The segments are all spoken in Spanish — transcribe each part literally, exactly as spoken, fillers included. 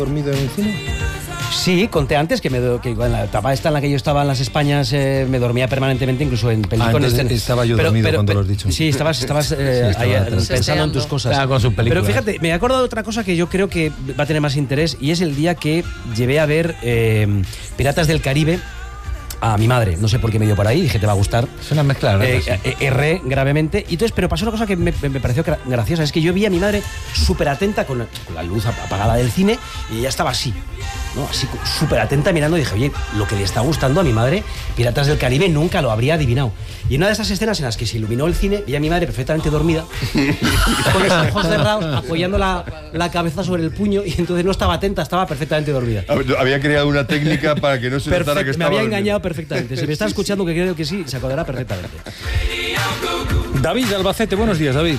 dormido en el cine? Sí, conté antes que, me, que en la etapa esta en la que yo estaba en las Españas eh, me dormía permanentemente, incluso en películas. Ah, estaba yo pero, dormido pero, cuando pero, lo has dicho. Sí, estabas, estabas eh, sí, estaba ahí, pensando en tus cosas. Estaba con sus películas. Pero fíjate, me he acordado de otra cosa que yo creo que va a tener más interés, y es el día que llevé a ver eh, Piratas del Caribe a mi madre. No sé por qué me dio por ahí, dije, te va a gustar. Es una mezcla, ¿verdad? Eh, eh, erré gravemente. Y entonces, pero pasó una cosa que me, me pareció graciosa, es que yo vi a mi madre súper atenta con, con la luz apagada del cine, y ella estaba así, ¿no? Así súper atenta mirando, y dije, oye, lo que le está gustando a mi madre, Piratas del Caribe, nunca lo habría adivinado. Y en una de esas escenas en las que se iluminó el cine, vi a mi madre perfectamente dormida, con los ojos cerrados, apoyando la, la cabeza sobre el puño, y entonces no estaba atenta, estaba perfectamente dormida. Había creado una técnica para que no se Perfect, notara que estaba me había dormido. engañado perfectamente. Si me está escuchando, que creo que sí, se acordará perfectamente. David de Albacete, buenos días, David.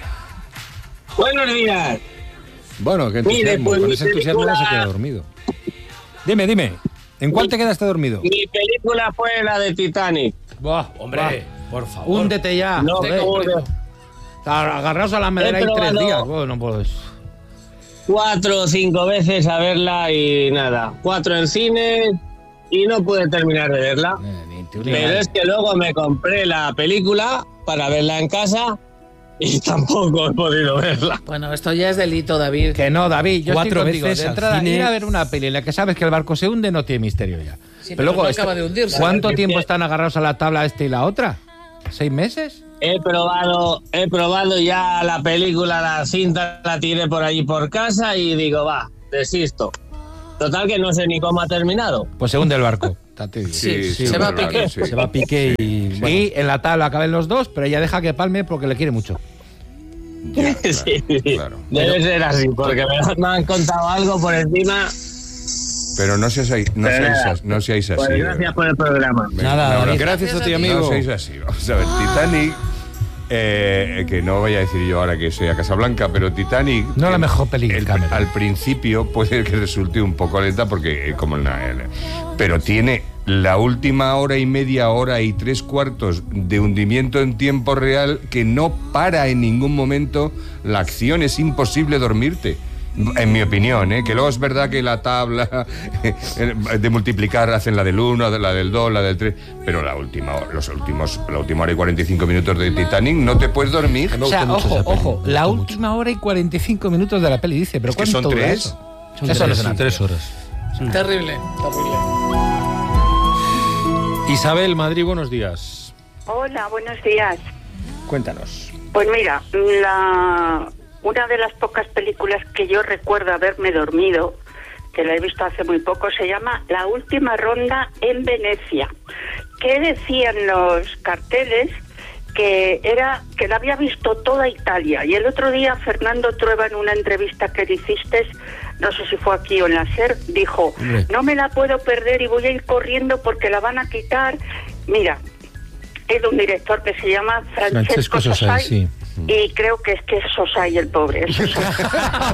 Buenos días. Bueno, que entusiasmo, Mire, pues con ese entusiasmo película... no se queda dormido. Dime, dime, ¿en cuál mi, te quedaste dormido? Mi película fue la de Titanic. Buah, hombre, bah, por favor. Húndete ya. No, joder. Agarraos a la madera y tres días. Bueno, pues... Cuatro o cinco veces a verla y nada. Cuatro en cine y no pude terminar de verla. Eh, Pero es que luego me compré la película para verla en casa y tampoco he podido verla. Bueno, esto ya es delito, David. Que no, David, yo Cuatro estoy contigo. veces De entrada, cine... ir a ver una peli en la que sabes que el barco se hunde no tiene misterio ya. Sí, pero, pero luego no este, acaba de hundirse. ¿Cuánto tiempo están agarrados a la tabla este y la otra? ¿Seis meses? He probado, he probado ya la película, la cinta, la tiré por allí por casa y digo, va, desisto. Total que no sé ni cómo ha terminado. Pues se hunde el barco. Sí, sí, sí, se va a pique. Sí. Se va a pique y... Bueno. Y en la tabla acaben los dos, pero ella deja que palme porque le quiere mucho. Ya, claro, sí, claro. Debe pero, ser así, porque me, me han contado algo por encima... Pero no seáis, no seáis, no seáis así. Pues gracias por el programa. Nada, no, gracias, gracias a ti, amigo. No seáis así. Vamos a ver, Titanic... Eh, que no voy a decir yo ahora que sea Casablanca, pero Titanic... No la mejor película. Al principio puede que resulte un poco lenta porque eh, como la, eh, pero tiene la última hora y media, hora y tres cuartos de hundimiento en tiempo real que no para en ningún momento la acción. Es imposible dormirte. En mi opinión, ¿eh? Que luego es verdad que la tabla de multiplicar hacen la del uno, la del dos, la del tres, pero la última, los últimos, la última hora y cuarenta y cinco minutos de Titanic no te puedes dormir. O sea, ojo, ojo, la última hora y cuarenta y cinco minutos de la peli, dice, pero es que son tres. Eso? Son eso tres, no sí. tres horas. Sí. Terrible, terrible. Isabel, Madrid, buenos días. Hola, buenos días. Cuéntanos. Pues mira, la... una de las pocas películas que yo recuerdo haberme dormido, que la he visto hace muy poco, se llama La última ronda en Venecia. ¿Qué decían los carteles? Que era que la había visto toda Italia. Y el otro día Fernando Trueba, en una entrevista que le hiciste, no sé si fue aquí o en la SER, dijo, no me la puedo perder y voy a ir corriendo porque la van a quitar. Mira, es de un director que se llama Francesco, Francesco Sosai, sí. Y creo que es que es Sosai el pobre. Es Sosai.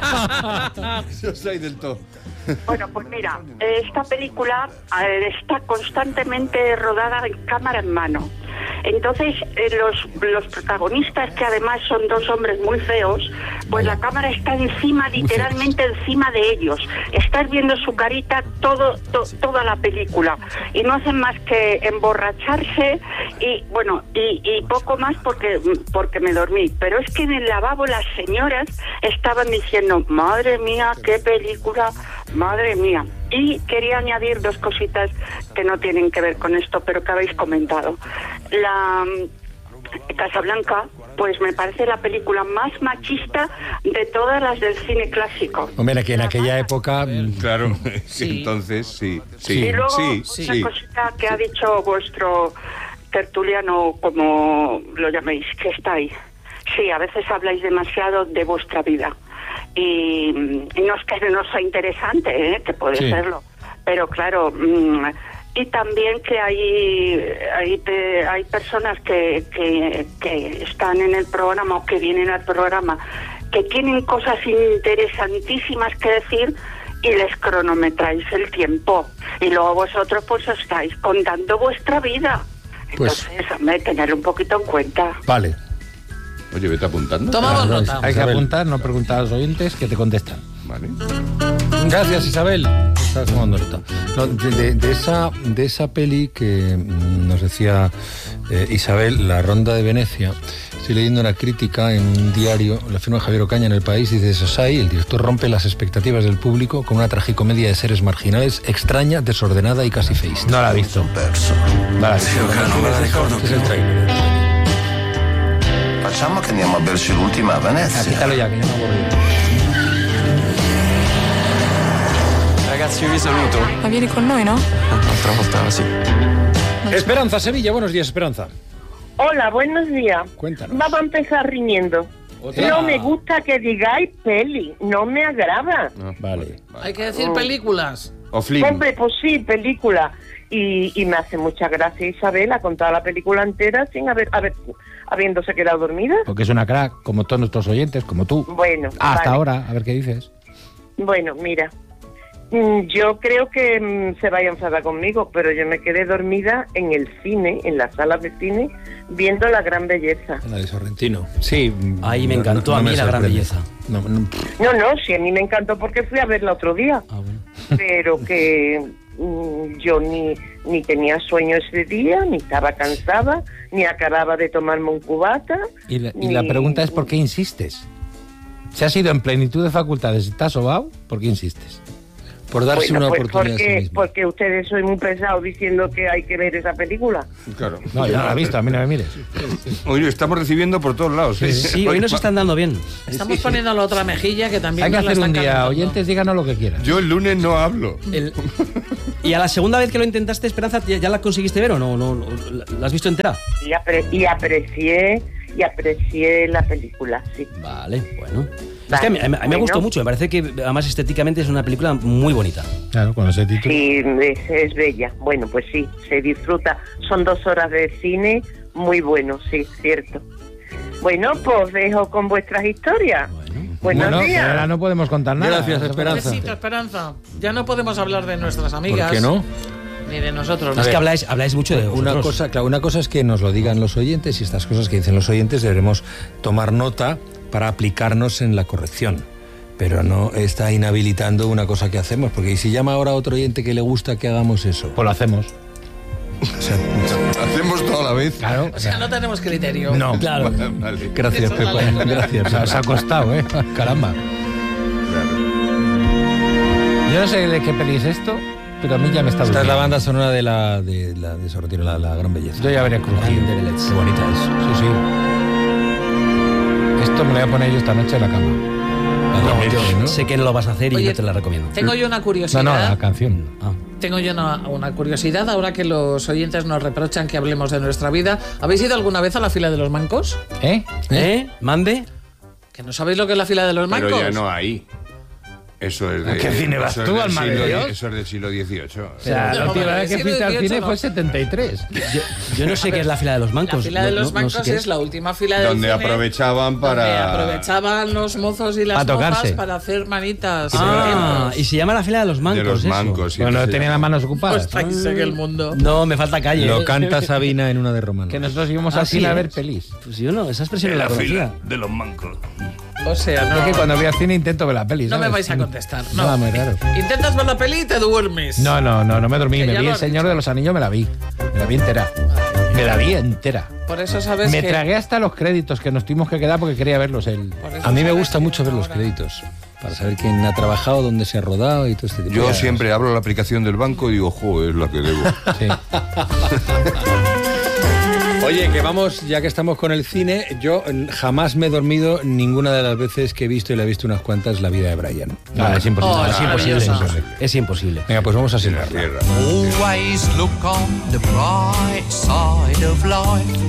Sosai del todo. Bueno, pues mira, esta película eh, está constantemente rodada en cámara en mano. Entonces, eh, los, los protagonistas, que además son dos hombres muy feos, pues la cámara está encima, literalmente encima de ellos. Estás viendo su carita todo, to, toda la película. Y no hacen más que emborracharse y, bueno, y, y poco más porque, porque me dormí. Pero es que en el lavabo las señoras estaban diciendo, madre mía, qué película, madre mía. Y quería añadir dos cositas que no tienen que ver con esto, pero que habéis comentado. La um, Casablanca, pues me parece la película más machista de todas las del cine clásico. Hombre, que en aquella época... Claro, sí. Entonces sí, sí. Y luego, sí, una sí. cosita que ha dicho vuestro tertuliano, como lo llaméis, que está ahí. Sí, a veces habláis demasiado de vuestra vida. Y, y no es que no sea interesante, ¿eh? Que puede sí. serlo, pero claro, mmm, y también que hay hay, hay personas que, que, que están en el programa o que vienen al programa que tienen cosas interesantísimas que decir y les cronometráis el tiempo y luego vosotros pues estáis contando vuestra vida. Entonces, pues, hombre, tener un poquito en cuenta. Vale. Oye, vete apuntando. Tomamos nota. Hay que apuntar, no preguntar a los oyentes que te contestan. Vale. Gracias, Isabel. Estás tomando nota. No, de, de, de, esa, de esa peli que nos decía eh, Isabel, La Ronda de Venecia, estoy leyendo una crítica en un diario, la firma Javier Ocaña en El País, dice: Sosai, el director rompe las expectativas del público con una tragicomedia de seres marginales, extraña, desordenada y casi feísta. No la he visto. No la he visto. Este es el trailer. Facciamo che andiamo a berci l'ultima a Venezia. Quítalo ya, que ya me aburro. Ragazzi, io vi saluto. Ma vieni con noi, no? Un'altra volta sì. Esperanza, Sevilla. Buenos días, Esperanza. Hola, buenos días. Cuéntanos. Vamos a empezar riñendo. ¿Otra? No me gusta que digáis peli, no me agrada. No, Vale. Hay que decir películas. O Flim. Hombre, pues sí, película. Y, y me hace mucha gracia Isabel ha contado la película entera sin haber, haber habiéndose quedado dormida. Porque es una crack, como todos nuestros oyentes, como tú. Bueno, Hasta vale. ahora, a ver qué dices. Bueno, mira, mm, yo creo que mm, se vaya a enfadar conmigo, pero yo me quedé dormida en el cine, en la sala de cine, viendo La Gran Belleza. La de Sorrentino. Sí, ahí me encantó no, no a mí me La Gran sorprende. Belleza. No, no, No, no, sí, a mí me encantó porque fui a verla otro día, Ah, bueno. pero que mm, yo ni, ni tenía sueño ese día, ni estaba cansada, ni acababa de tomarme un cubata. Y la, y ni- la pregunta es: ¿por qué insistes? Si has ido en plenitud de facultades y estás sobao, ¿por qué insistes? por darse Bueno, una pues oportunidad a sí porque, mismo. porque ustedes son muy pesados diciendo que hay que ver esa película. Claro. No, yo no la he visto, a mí no me mires. Oye, estamos recibiendo por todos lados. ¿eh? Sí, hoy nos están dando bien. Estamos poniendo la otra mejilla que también Hay que nos la hacer un están día, calentando. oyentes, díganos lo que quieran. Yo el lunes no hablo. El- ¿Y a la segunda vez que lo intentaste, Esperanza, ya, ya la conseguiste ver o no? no, no ¿La la has visto entera? Y, apre- y aprecié y aprecié la película, sí. Vale, bueno. Es Vale, que a mí, a mí- a mí me bueno. gustó mucho, me parece que además estéticamente es una película muy bonita. Claro, con ese título. Sí, es, es bella. Bueno, pues sí, se disfruta. Son dos horas de cine muy bueno, sí, cierto. Bueno, pues dejo con vuestras historias. Buenos Bueno, días. pero ahora no podemos contar nada. Gracias, Esperanza. Besito, Esperanza. Ya no podemos hablar de nuestras amigas. ¿Por qué no? Ni de nosotros. Es que habláis, habláis mucho de Una vosotros. cosa, claro, una cosa es que nos lo digan los oyentes y estas cosas que dicen los oyentes deberemos tomar nota para aplicarnos en la corrección. Pero no está inhabilitando una cosa que hacemos, porque ¿y si llama ahora otro oyente que le gusta que hagamos eso? Pues lo hacemos. O sea, Hacemos toda la vez. Claro. O sea, no tenemos criterio. No. Claro. Vale. gracias, Eso Pepa. vale. Gracias. Se, os ha costado, ¿eh? Caramba. Claro. Yo no sé de qué peli es esto, pero a mí ya me está Esta es la durmiendo. banda sonora de la de la de Sorrentino, la, la Gran Belleza. Yo ya veré crujido. Qué bonita es. Sí, sí. Esto me lo voy a poner yo esta noche en la cama. No, yo ¿no? sé que no lo vas a hacer y Oye, yo te la recomiendo. Tengo yo una curiosidad. No, no, la canción. Ah. Tengo yo una, una curiosidad, ahora que los oyentes nos reprochan que hablemos de nuestra vida. ¿Habéis ido alguna vez a la fila de los mancos? ¿Eh? ¿Eh? ¿Mande? ¿Que no sabéis lo que es la fila de los mancos? Pero ya no hay. Eso es de. ¿A qué cine vas eso es tú, del alma de siglo- Dios? Eso es del siglo dieciocho. O sea, No, la última vale, vez que sí, fuiste al dieciocho cine no. fue setenta y tres. Yo, yo no sé qué es la fila de los La bancos. fila de No- los no- no sé bancos qué es la última fila del Donde cine, aprovechaban para. donde aprovechaban los mozos y las Para mozas tocarse. para hacer manitas. Ah, y se llama la fila de los mancos. de los eso. mancos. sí, Bueno, se tenía llama. las manos ocupadas. Pues estáis en el mundo. No, me falta calle. Lo ¿eh? canta Sabina en una de Romano. Que nosotros íbamos Ah, al sí, cine a ¿eh? ver pelis. Pues yo no, esa expresión no la conocía. de los mancos. O sea, Es no, que cuando voy al cine intento ver la peli. no me ¿sabes? vais a contestar. No. Nada muy raro. Intentas ver la peli y te duermes. No, no, no, no me dormí. Que Me ya vi lo El has Señor dicho. de los Anillos, me la vi. Me la vi entera. Me la vi entera. Por eso sabes Me que... tragué hasta los créditos que nos tuvimos que quedar porque quería verlos el. por eso A mí me sabes gusta que mucho ver los ahora- créditos, para saber quién ha trabajado, dónde se ha rodado y todo este tipo de Yo cosas. siempre abro la aplicación del banco y digo, joder, es la que debo. Sí. Oye, que vamos, ya que estamos con el cine, yo mm, jamás me he dormido ninguna de las veces que he visto, y la he visto unas cuantas, La vida de Brian. No, es imposible. Oh, es es imposible. maravillosa. Es imposible. Es imposible. Venga, pues vamos a En la silbarla. tierra. Always look on the bright side of life.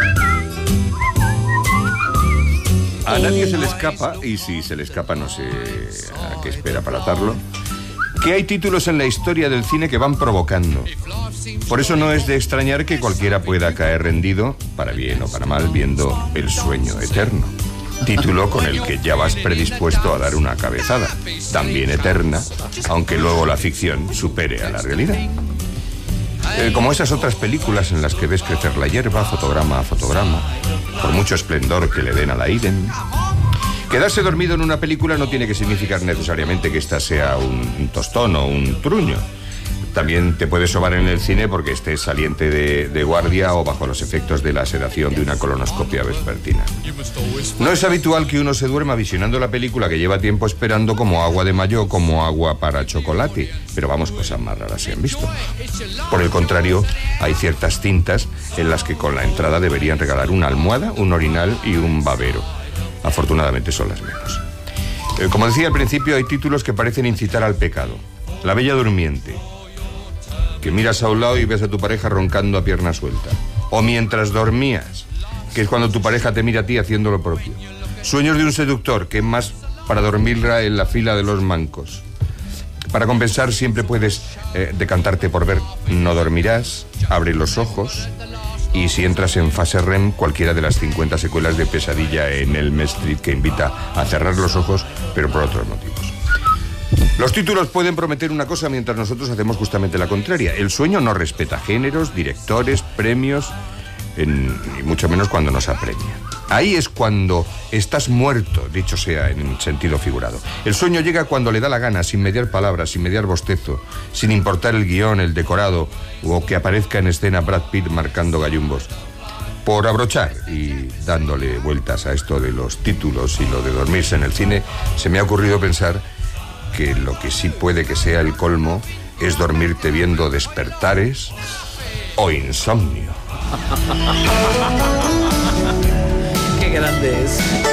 A nadie se le escapa, y si se le escapa no sé a qué espera para atarlo, que hay títulos en la historia del cine que van provocando. Por eso no es de extrañar que cualquiera pueda caer rendido, para bien o para mal, viendo El sueño eterno. Título con el que ya vas predispuesto a dar una cabezada, también eterna, aunque luego la ficción supere a la realidad. Eh, como esas otras películas en las que ves crecer la hierba, fotograma a fotograma, por mucho esplendor que le den a la Iden. Quedarse dormido en una película no tiene que significar necesariamente que esta sea un, un tostón o un truño. También te puedes sobar en el cine porque estés saliente de, de guardia o bajo los efectos de la sedación de una colonoscopia vespertina. No es habitual que uno se duerma visionando la película que lleva tiempo esperando como agua de mayo o como agua para chocolate, pero vamos, cosas más raras se han visto. Por el contrario, hay ciertas cintas en las que con la entrada deberían regalar una almohada, un orinal y un babero. Afortunadamente son las menos. Eh, como decía al principio, hay títulos que parecen incitar al pecado. La Bella Durmiente, que miras a un lado y ves a tu pareja roncando a pierna suelta. O Mientras dormías, que es cuando tu pareja te mira a ti haciendo lo propio. Sueños de un seductor, que es más para dormirla en la fila de los mancos. Para compensar siempre puedes eh, decantarte por ver No dormirás, Abre los ojos, y si entras en fase R E M, cualquiera de las cincuenta secuelas de Pesadilla en Elm Street, que invita a cerrar los ojos, pero por otros motivos. Los títulos pueden prometer una cosa mientras nosotros hacemos justamente la contraria. El sueño no respeta géneros, directores, premios, en, y mucho menos cuando nos apremia. Ahí es cuando estás muerto, dicho sea en sentido figurado. El sueño llega cuando le da la gana, sin mediar palabras, sin mediar bostezo, sin importar el guión, el decorado, o que aparezca en escena Brad Pitt marcando gallumbos. Por abrochar y dándole vueltas a esto de los títulos y lo de dormirse en el cine, se me ha ocurrido pensar que lo que sí puede que sea el colmo es dormirte viendo Despertares o Insomnio. Qué grande es.